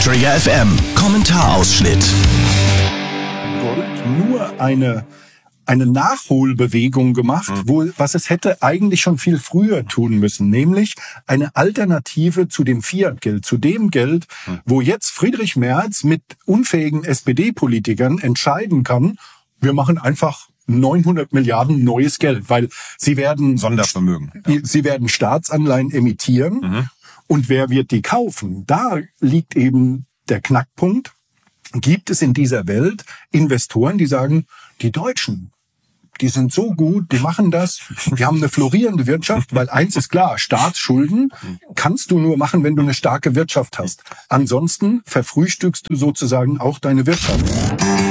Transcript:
Trigger FM Kommentarausschnitt. Nur eine Nachholbewegung gemacht, was es hätte eigentlich schon viel früher tun müssen, nämlich eine Alternative zu dem Fiat-Geld, zu dem Geld, wo jetzt Friedrich Merz mit unfähigen SPD-Politikern entscheiden kann, wir machen einfach 900 Milliarden neues Geld, weil sie werden Sondervermögen. Sie werden Staatsanleihen emittieren und wer wird die kaufen? Da liegt eben der Knackpunkt. Gibt es in dieser Welt Investoren, die sagen, die Deutschen, die sind so gut, die machen das, die haben eine florierende Wirtschaft, weil eins ist klar, Staatsschulden kannst du nur machen, wenn du eine starke Wirtschaft hast. Ansonsten verfrühstückst du sozusagen auch deine Wirtschaft.